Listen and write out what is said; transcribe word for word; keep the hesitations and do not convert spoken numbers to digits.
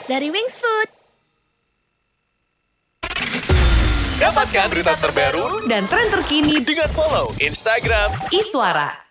dari Wings Food. Dapatkan berita terbaru dan tren terkini dengan follow Instagram Iswara.